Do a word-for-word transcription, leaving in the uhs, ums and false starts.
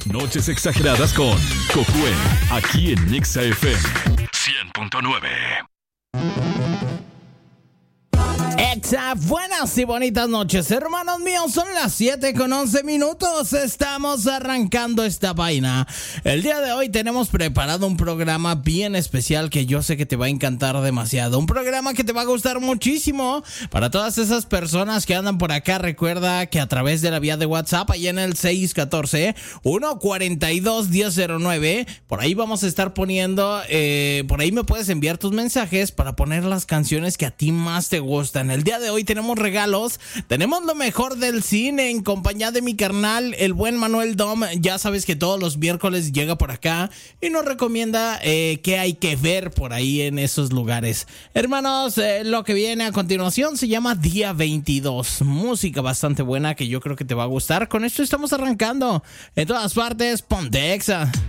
Noches exageradas con Josué, aquí en Nexa F M cien punto nueve. Exa, buenas y bonitas noches, hermanos míos. Son las siete con once minutos. Estamos arrancando esta vaina. El día de hoy tenemos preparado un programa bien especial que yo sé que te va a encantar demasiado. Un programa que te va a gustar muchísimo. Para todas esas personas que andan por acá, recuerda que a través de la vía de WhatsApp, ahí en el seis uno cuatro, uno cuatro dos, uno cero cero nueve, por ahí vamos a estar poniendo, eh, por ahí me puedes enviar tus mensajes para poner las canciones que a ti más te gustan. El día de hoy tenemos regalos, tenemos lo mejor del cine en compañía de mi carnal, el buen Manuel Dom. Ya sabes que todos los miércoles llega por acá y nos recomienda eh, qué hay que ver por ahí en esos lugares. Hermanos, eh, lo que viene a continuación se llama Día veintidós. Música bastante buena que yo creo que te va a gustar. Con esto estamos arrancando. En todas partes, ponte Exa.